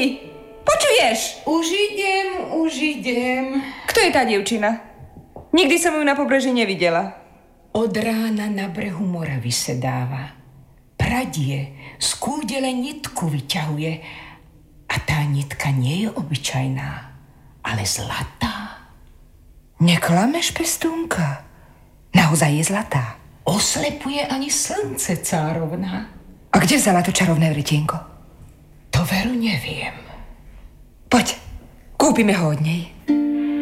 Počuješ? Už idem. Kto je tá dievčina? Nikdy som ju na pobreží nevidela. Od rána na brehu mora vysedáva. Pradie, z kúdele nitku vyťahuje. A tá nitka nie je obyčajná, ale zlatá. Neklameš, pestúnka? Naozaj je zlatá. Oslepuje ani slnce, cárovna. A kde vzala to čarovné vretienko? To veru neviem. Poď, kúpime ho od nej.